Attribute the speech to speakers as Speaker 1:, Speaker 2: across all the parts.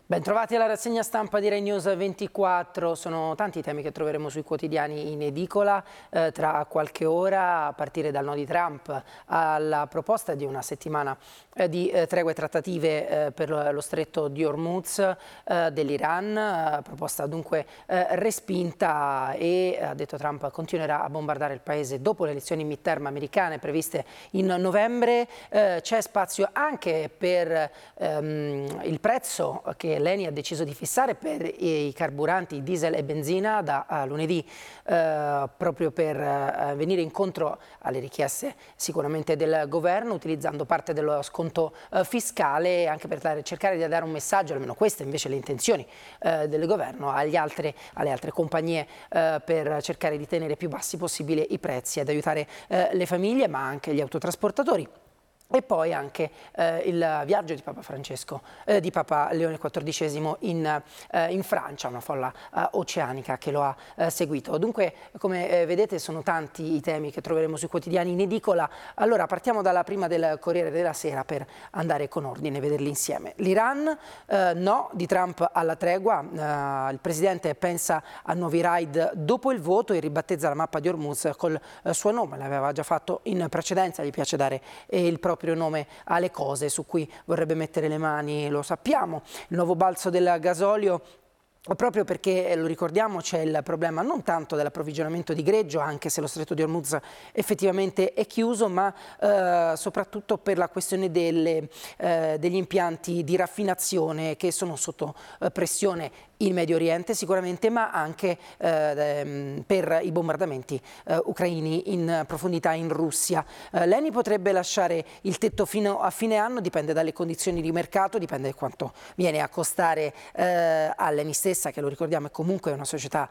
Speaker 1: Bentrovati alla rassegna stampa di Rai News 24, sono tanti i temi che troveremo sui quotidiani in edicola tra qualche ora, a partire dal no di Trump alla proposta di una settimana di tregue trattative per lo stretto di Hormuz dell'Iran, proposta dunque respinta e, ha detto Trump, continuerà a bombardare il paese dopo le elezioni midterm americane previste in novembre. C'è spazio anche per il prezzo che l'ENI ha deciso di fissare per i carburanti diesel e benzina da lunedì, proprio per venire incontro alle richieste sicuramente del governo, utilizzando parte dello sconto fiscale anche per cercare di dare un messaggio, almeno queste invece le intenzioni del governo, alle altre compagnie per cercare di tenere più bassi possibile i prezzi ed aiutare le famiglie ma anche gli autotrasportatori. E poi anche il viaggio di Papa Leone XIV in Francia, una folla oceanica che lo ha seguito. Dunque, come vedete, sono tanti i temi che troveremo sui quotidiani in edicola. Allora, partiamo dalla prima del Corriere della Sera per andare con ordine e vederli insieme. L'Iran, no di Trump alla tregua, il presidente pensa a nuovi raid dopo il voto e ribattezza la mappa di Hormuz col suo nome, l'aveva già fatto in precedenza, gli piace dare il proprio nome alle cose su cui vorrebbe mettere le mani, lo sappiamo. Il nuovo balzo del gasolio, proprio perché, lo ricordiamo, c'è il problema non tanto dell'approvvigionamento di greggio, anche se lo stretto di Hormuz effettivamente è chiuso, ma soprattutto per la questione degli impianti di raffinazione che sono sotto pressione in Medio Oriente sicuramente, ma anche per i bombardamenti ucraini in profondità in Russia. L'ENI potrebbe lasciare il tetto fino a fine anno, dipende dalle condizioni di mercato, dipende da quanto viene a costare all'ENI stessa, che lo ricordiamo è comunque una società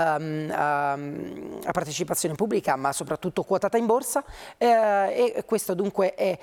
Speaker 1: a partecipazione pubblica ma soprattutto quotata in borsa, e questo dunque è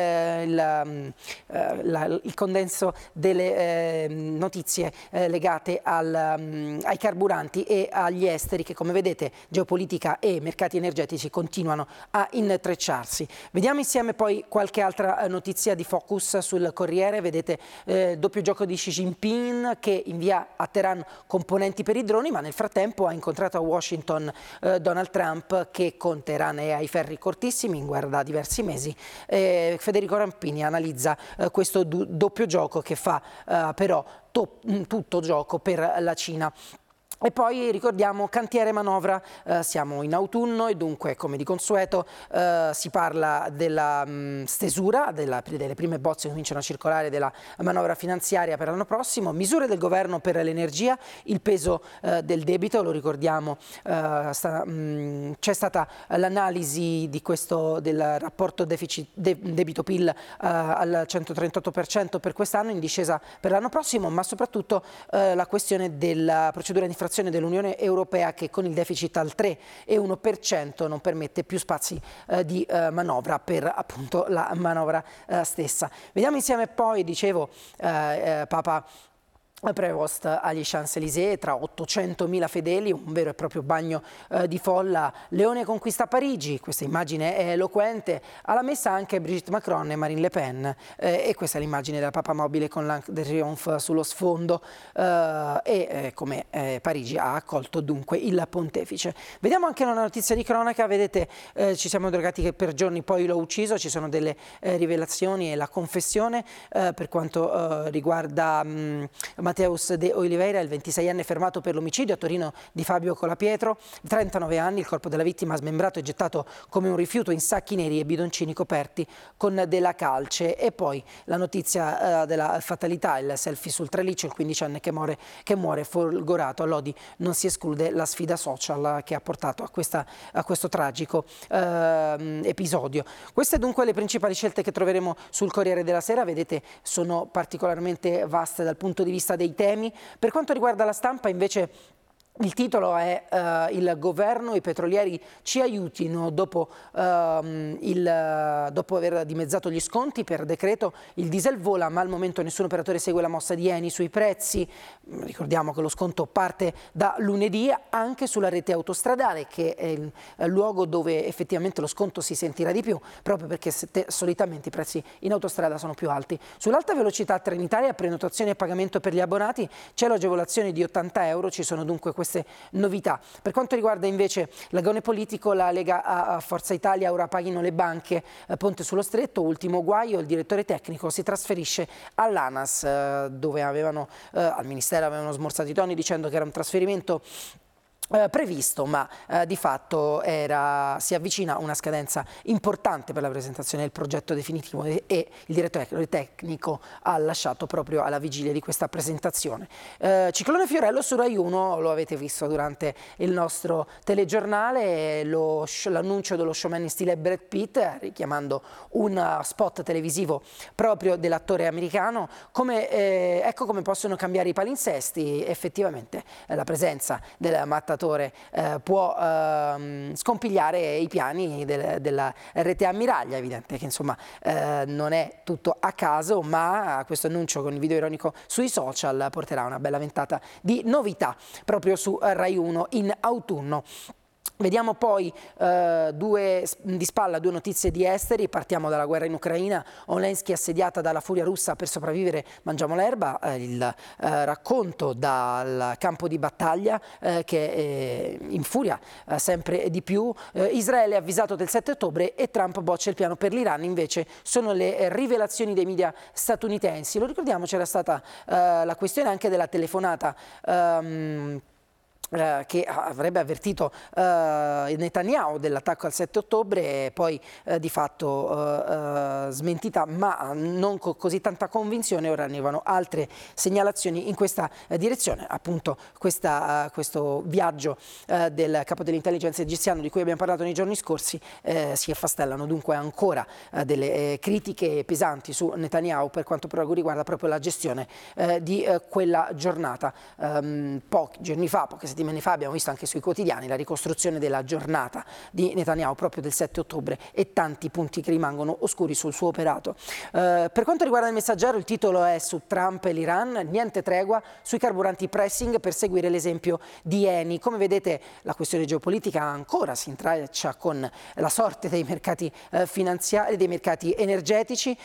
Speaker 1: il condenso delle notizie legate ai carburanti e agli esteri che, come vedete, geopolitica e mercati energetici continuano a intrecciarsi. Vediamo insieme poi qualche altra notizia di focus sul Corriere. Vedete doppio gioco di Xi Jinping che invia a Teheran componenti per i droni, ma nel frattempo ha incontrato a Washington Donald Trump, che con Teheran è ai ferri cortissimi, in guerra da diversi mesi. Federico Rampini analizza questo doppio gioco che fa però tutto gioco per la Cina. E poi ricordiamo cantiere manovra, siamo in autunno e dunque, come di consueto, si parla della stesura, delle prime bozze che cominciano a circolare della manovra finanziaria per l'anno prossimo, misure del governo per l'energia, il peso del debito, lo ricordiamo, c'è stata l'analisi del rapporto debito-PIL al 138% per quest'anno, in discesa per l'anno prossimo, ma soprattutto la questione della procedura di infrazione dell'Unione Europea, che con il deficit al 3,1% non permette più spazi di manovra per appunto la manovra stessa. Vediamo insieme poi, dicevo, Papa Prevost agli Champs-Élysées tra 800.000 fedeli, un vero e proprio bagno di folla. Leone conquista Parigi, questa immagine è eloquente, alla messa anche Brigitte Macron e Marine Le Pen, e questa è l'immagine della Papa Mobile con l'Arc de Triomphe sullo sfondo, come Parigi ha accolto dunque il pontefice. Vediamo anche una notizia di cronaca, vedete, ci siamo drogati che per giorni poi l'ho ucciso, ci sono delle rivelazioni e la confessione per quanto riguarda Mateus de Oliveira, il 26enne fermato per l'omicidio a Torino di Fabio Colapietro, 39 anni, il corpo della vittima smembrato e gettato come un rifiuto in sacchi neri e bidoncini coperti con della calce. E poi la notizia della fatalità, il selfie sul traliccio, il 15enne che muore folgorato. A Lodi non si esclude la sfida social che ha portato a questo tragico episodio. Queste dunque le principali scelte che troveremo sul Corriere della Sera, vedete sono particolarmente vaste dal punto di vista dei temi. Per quanto riguarda la stampa invece Il titolo è il governo e i petrolieri ci aiutino dopo aver dimezzato gli sconti per decreto. Il diesel vola ma al momento nessun operatore segue la mossa di Eni sui prezzi. Ricordiamo che lo sconto parte da lunedì anche sulla rete autostradale, che è il luogo dove effettivamente lo sconto si sentirà di più, proprio perché solitamente i prezzi in autostrada sono più alti. Sull'alta velocità Trenitalia, prenotazione e pagamento per gli abbonati, c'è l'agevolazione di 80 euro, ci sono dunque queste novità. Per quanto riguarda invece l'agone politico, la Lega a Forza Italia, ora paghino le banche, ponte sullo stretto, ultimo guaio, il direttore tecnico si trasferisce all'ANAS, dove al Ministero avevano smorzato i toni dicendo che era un trasferimento previsto, ma di fatto si avvicina una scadenza importante per la presentazione del progetto definitivo e il direttore tecnico ha lasciato proprio alla vigilia di questa presentazione. Ciclone Fiorello su Rai 1, lo avete visto durante il nostro telegiornale, l'annuncio dello showman in stile Brad Pitt, richiamando un spot televisivo proprio dell'attore americano. Ecco come possono cambiare i palinsesti. Effettivamente la presenza del mattatore può scompigliare i piani della rete ammiraglia. È evidente che insomma non è tutto a caso, ma questo annuncio con il video ironico sui social porterà una bella ventata di novità proprio su Rai 1 in autunno. Vediamo poi di spalla due notizie di esteri. Partiamo dalla guerra in Ucraina. Zelensky assediata dalla furia russa per sopravvivere, mangiamo l'erba, il racconto dal campo di battaglia che infuria sempre di più. Israele è avvisato del 7 ottobre e Trump boccia il piano per l'Iran. Invece sono le rivelazioni dei media statunitensi. Lo ricordiamo, c'era stata la questione anche della telefonata che avrebbe avvertito Netanyahu dell'attacco al 7 ottobre, poi di fatto smentita, ma non con così tanta convinzione. Ora arrivano altre segnalazioni in questa direzione, appunto questo viaggio del capo dell'intelligence egiziano di cui abbiamo parlato nei giorni scorsi. Si affastellano dunque ancora delle critiche pesanti su Netanyahu per quanto riguarda proprio la gestione di quella giornata. Pochi giorni fa, poche settimane fa, abbiamo visto anche sui quotidiani la ricostruzione della giornata di Netanyahu proprio del 7 ottobre e tanti punti che rimangono oscuri sul suo operato. Per quanto riguarda il Messaggero, il titolo è su Trump e l'Iran, niente tregua sui carburanti, pressing per seguire l'esempio di Eni. Come vedete, la questione geopolitica ancora si intreccia con la sorte dei mercati finanziari, dei mercati energetici.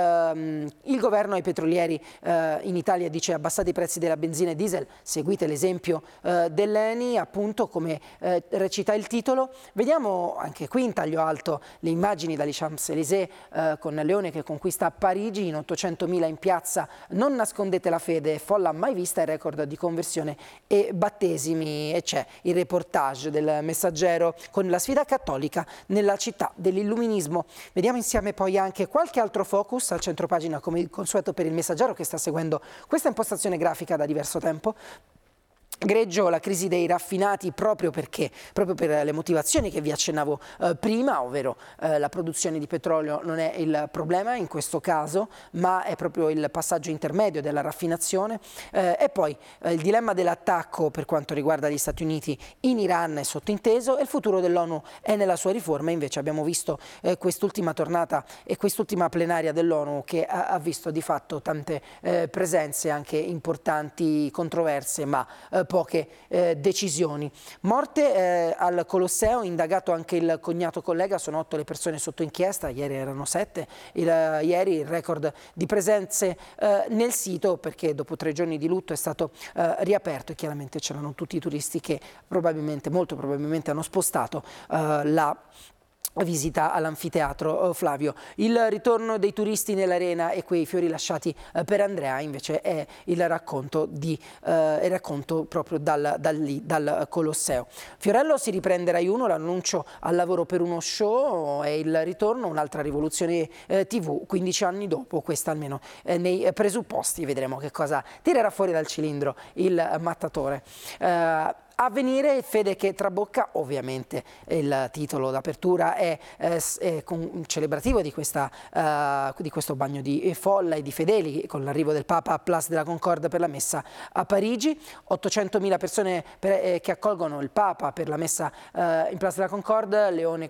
Speaker 1: Il governo ai petrolieri in Italia dice: abbassate i prezzi della benzina e diesel, seguite l'esempio dell'Eni, appunto, come recita il titolo. Vediamo anche qui in taglio alto le immagini dagli Champs-Élysées con Leone che conquista Parigi in 800.000 in piazza. Non nascondete la fede, folla mai vista, il record di conversione e battesimi. E c'è il reportage del Messaggero con la sfida cattolica nella città dell'illuminismo. Vediamo insieme poi anche qualche altro focus al centropagina, come consueto per il Messaggero, che sta seguendo questa impostazione grafica da diverso tempo. Greggio la crisi dei raffinati proprio per le motivazioni che vi accennavo prima, ovvero la produzione di petrolio non è il problema in questo caso, ma è proprio il passaggio intermedio della raffinazione. E poi il dilemma dell'attacco per quanto riguarda gli Stati Uniti in Iran è sottinteso e il futuro dell'ONU è nella sua riforma. Invece abbiamo visto quest'ultima tornata e quest'ultima plenaria dell'ONU che ha visto di fatto tante presenze anche importanti, controverse, ma poche decisioni. Morte al Colosseo, indagato anche il cognato collega, sono 8 le persone sotto inchiesta, ieri erano 7, ieri il record di presenze nel sito, perché dopo 3 giorni di lutto è stato riaperto e chiaramente c'erano tutti i turisti che molto probabilmente hanno spostato la visita all'anfiteatro Flavio. Il ritorno dei turisti nell'arena e quei fiori lasciati per Andrea invece è il racconto proprio dal Colosseo. Fiorello si riprende Rai 1, l'annuncio al lavoro per uno show, è il ritorno, un'altra rivoluzione TV 15 anni dopo, questa almeno nei presupposti. Vedremo che cosa tirerà fuori dal cilindro il mattatore. Avvenire, fede che trabocca, ovviamente il titolo d'apertura è celebrativo di questo bagno di folla e di fedeli con l'arrivo del Papa a Place de la Concorde per la messa a Parigi, 800.000 persone che accolgono il Papa per la messa in Place de la Concorde. Leone